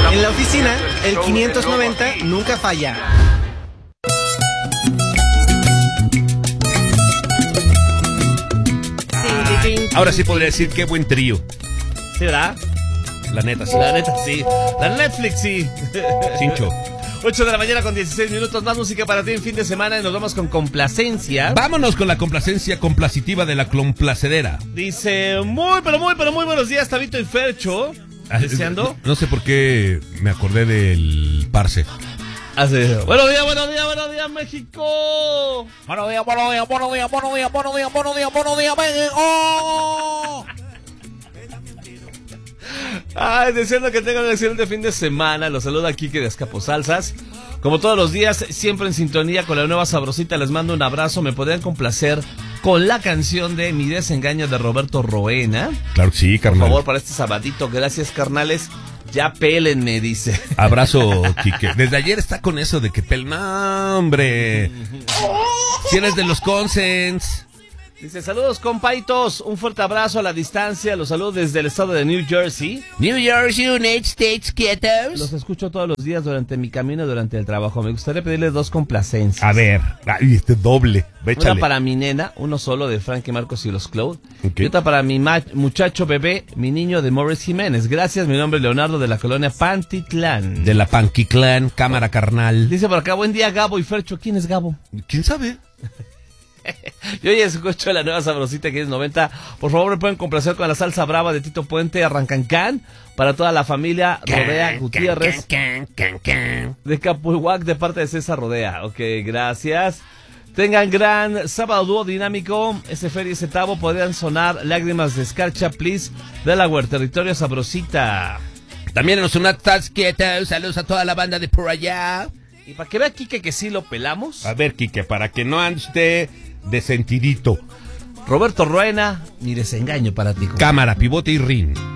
En la oficina, el 590 nunca falla. Ahora sí podría decir qué buen trío. ¿Sí, verdad? La neta, sí. La neta, sí. La Netflix, sí. Cincho. 8 de la mañana con 16 minutos. Más música para ti en fin de semana y nos vamos con complacencia. Vámonos con la complacencia complacitiva de la complacedera. Dice, muy buenos días, Tabito y Fercho. ¿Deseando? No sé por qué me acordé del Parce. Buenos días, México. Buenos días, México. Ay, deseando que tengan un excelente fin de semana. Los saluda Kike de Escaposalsas. Como todos los días, siempre en sintonía con la nueva sabrosita. Les mando un abrazo. Me podrían complacer con la canción de Mi Desengaño de Roberto Roena. Claro que sí, carnal. Por favor, para este sabadito. Gracias, carnales. Ya pélenme, dice. Abrazo, Kike. Desde ayer está con eso de que no, hombre. Si eres de los consens. Dice, saludos, compaitos. Un fuerte abrazo a la distancia. Los saludo desde el estado de New Jersey. New Jersey, United States, quietos. Los escucho todos los días durante mi camino, durante el trabajo. Me gustaría pedirles 2 complacencias. A ver, doble. Échale. Una para mi nena, uno solo de Frankie Marcos y los Cloud. Okay. Y otra para mi muchacho bebé, mi niño de Morris Jiménez. Gracias, mi nombre es Leonardo de la colonia Pantitlán. De la Panquitlán, cámara carnal. Dice por acá, buen día, Gabo y Fercho. ¿Quién es Gabo? ¿Quién sabe? Yo ya escucho la nueva sabrosita que es 90. Por favor, me pueden complacer con la salsa brava de Tito Puente, Arrancancán, para toda la familia Rodea Gutiérrez de Capulhuac, de parte de César Rodea. Ok, gracias. Tengan gran sábado dúo dinámico. Ese Fer y ese Tavo podrían sonar Lágrimas de Escarcha, please. Delaware, territorio sabrosita. También nos una quietos. Saludos a toda la banda de por allá. Y para que vea Kike que sí lo pelamos. A ver, Kike, para que no ande usted de sentidito. Roberto Roena, Mi Desengaño para ti. Cámara, pivote y rin.